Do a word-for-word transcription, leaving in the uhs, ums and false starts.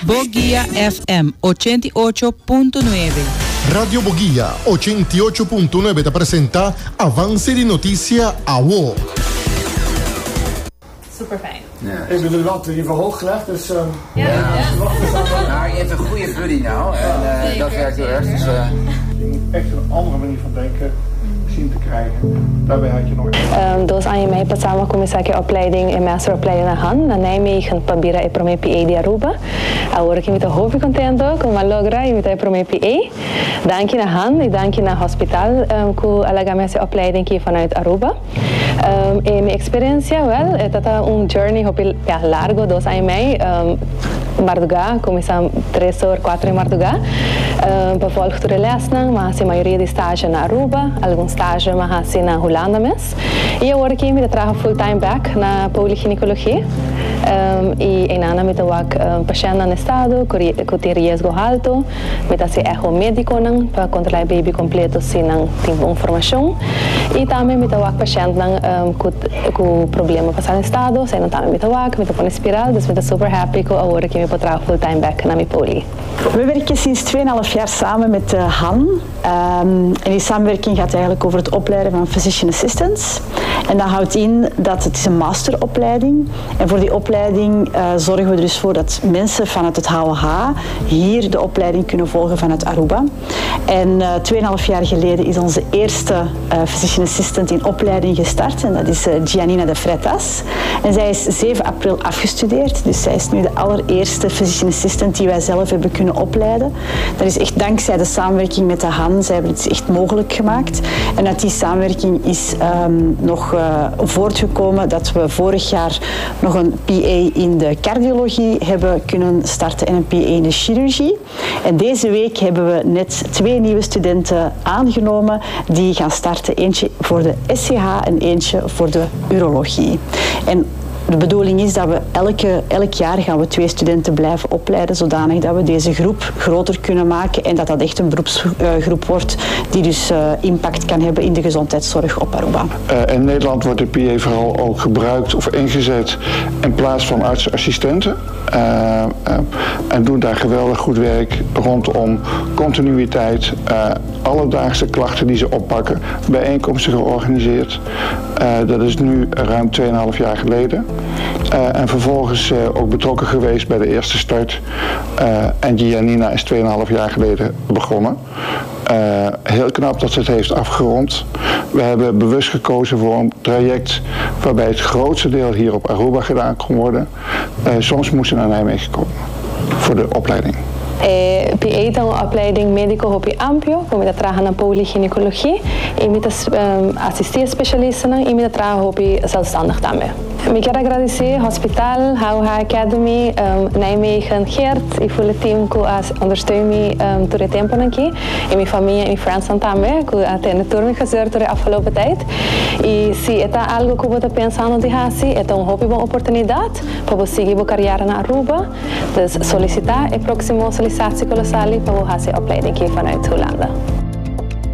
Bogia F M ochenta y ocho punto nueve. Radio Bogia ochenta y ocho punto nueve te presenta Avance de Noticia A W O. Super fijn. Ja. Ik ben de lat in ieder geval hoog gelegd, dus uh, ja, ja. Ja. Nou, je hebt een goede buddy nou en uh, zeker, dat werkt heel erg. Dus, uh... je moet echt een andere manier van denken zien te krijgen. Daarbij had je nog. Um, dos anos e meio passava começar aqui a opleiding em meesteropleiding na Han, na Nijmegen, para ir para o P A de Aruba. Agora que me estou muito contente com a logra e me estou para o P A. Dank na Han e dank na hospital um, com a lagamese opleiding aqui vanuit Aruba. Um, e minha experiência, well, é tata um journey hopi ja, largo, dos anos e meio. Um, Marduga, começamos três horas, quatro em Marduga. Uh, Bevolgt door de lesning, maar a maioria de estágio na Aruba, alguns estágio mas na Holanda mes. E eu aqui me trago full-time back na poligynecologia. Um, e em Ana me trago um, paciente no estado, com tem risco alto, me trago echo médico para controlar o baby completo se não tem informação. E também me trago paciente um, com, com problema passar no estado, se não também me trago, me trago na espiral, dus me trago super happy com agora que me trago full-time back na minha poli. We werken sinds twee en een half jaar samen met uh, Han. Um, en die samenwerking gaat eigenlijk over het opleiden van physician assistants. En dat houdt in dat het is een masteropleiding. En voor die opleiding uh, zorgen we er dus voor dat mensen vanuit het H O H hier de opleiding kunnen volgen vanuit Aruba. En uh, twee en een half jaar geleden is onze eerste uh, physician assistant in opleiding gestart. En dat is uh, Giannina de Freitas. En zij is zeven april afgestudeerd. Dus zij is nu de allereerste physician assistant die wij zelf hebben kunnen opleiden. Dat is echt dankzij de samenwerking met de Han. Zij hebben het echt mogelijk gemaakt. En uit die samenwerking is um, nog uh, voortgekomen dat we vorig jaar nog een P A in de cardiologie hebben kunnen starten en een P A in de chirurgie. En deze week hebben we net twee nieuwe studenten aangenomen die gaan starten. Eentje voor de S C H en eentje voor de urologie. En de bedoeling is dat we elke, elk jaar gaan we twee studenten blijven opleiden, zodanig dat we deze groep groter kunnen maken en dat dat echt een beroepsgroep wordt die dus uh, impact kan hebben in de gezondheidszorg op Aruba. Uh, in Nederland wordt de P A vooral ook gebruikt of ingezet in plaats van artsassistenten. Uh, uh, en doen daar geweldig goed werk rondom continuïteit, uh, alledaagse klachten die ze oppakken, bijeenkomsten georganiseerd. Uh, dat is nu ruim twee en een half jaar geleden. Uh, en vervolgens uh, ook betrokken geweest bij de eerste start. Uh, en Giannina is twee en een half jaar geleden begonnen. Uh, heel knap dat ze het heeft afgerond. We hebben bewust gekozen voor een traject waarbij het grootste deel hier op Aruba gedaan kon worden. Uh, soms moest ze naar Nijmegen komen voor de opleiding. Eh, P A é uma opleiding médico hopi amplo, como eu trabalho na poligynecologia, e eu um, assistir especialistas e eu trabalho hopi zelfstandig também. Eu quero agradecer ao Hospital, H O H Academy, um, Nijmegen, Geert e o team que ondersteunen me um, door het tempo aqui, e minha família e meus friends também, que até na turma gezorgd door de afgelopen tijd. E se é algo que eu estou pensando de fazer, é uma boa oportunidade para você seguir a carreira na Aruba, dus solicitar e próximo solicitatie colossale para você fazer opleiding aqui vanuit Holanda.